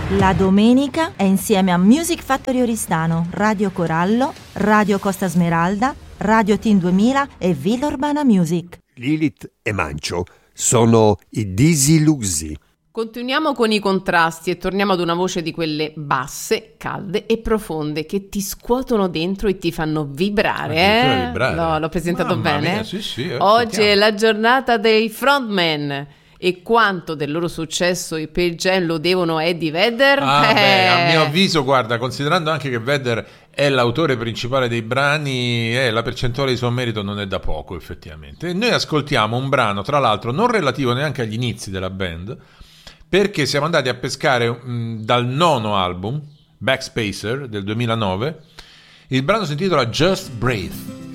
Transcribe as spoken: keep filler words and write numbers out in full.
La domenica è insieme a Music Factory Oristano, Radio Corallo, Radio Costa Smeralda, Radio Team duemila e Villa Urbana Music. Lilith e Mancio sono i Disilusi. Continuiamo con i contrasti e torniamo ad una voce di quelle basse, calde e profonde che ti scuotono dentro e ti fanno vibrare. Eh? vibrare. L'ho, l'ho presentato Mamma bene? mia, sì, sì, eh, Oggi sentiamo. è la giornata dei frontman e quanto del loro successo i Pearl Jam lo devono a Eddie Vedder? Ah, eh. beh, a mio avviso, guarda, considerando anche che Vedder è l'autore principale dei brani, eh, la percentuale di suo merito non è da poco, effettivamente. E noi ascoltiamo un brano, tra l'altro, non relativo neanche agli inizi della band, perché siamo andati a pescare mh, dal nono album, Backspacer, del duemilanove. Il brano si intitola Just Breathe.